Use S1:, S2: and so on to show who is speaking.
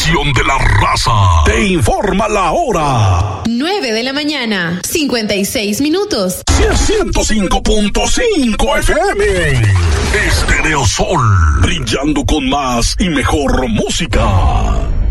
S1: estación de la raza. Te informa la hora.
S2: 9 de la mañana, 56 minutos.
S1: 105.5 FM. Estéreo Sol, brillando con más y mejor música.